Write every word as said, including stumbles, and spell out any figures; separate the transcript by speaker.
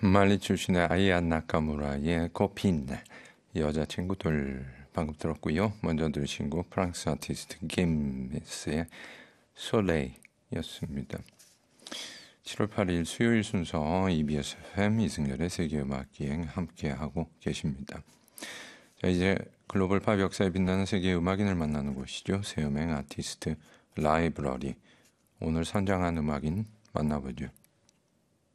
Speaker 1: 말리 출신의 아이야 나카무라의 코핀, 여자친구들 방금 들었고요. 먼저 들으신 곡 프랑스 아티스트 김미스의 솔레이였습니다. 칠월 팔일 수요일 순서 이비에스 에프엠 이승열의 세계음악기행 함께하고 계십니다. 자, 이제 글로벌 팝 역사에 빛나는 세계 음악인을 만나는 곳이죠. 새음행 아티스트 라이브러리. 오늘 선정한 음악인 만나보죠.